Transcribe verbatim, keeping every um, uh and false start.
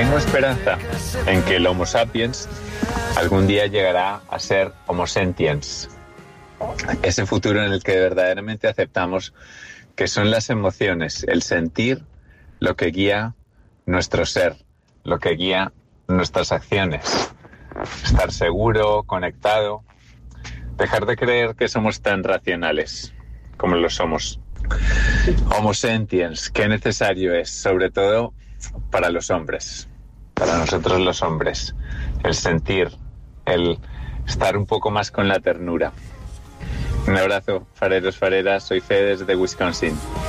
tengo esperanza en que el Homo sapiens algún día llegará a ser Homo sentiens. Ese futuro en el que verdaderamente aceptamos que son las emociones, el sentir, lo que guía nuestro ser, lo que guía nuestras acciones. Estar seguro, conectado, dejar de creer que somos tan racionales como lo somos. Homo sentiens, qué necesario es, sobre todo para los hombres, para nosotros los hombres, el sentir, el estar un poco más con la ternura. Un abrazo, fareros, fareras, soy Fede desde Wisconsin.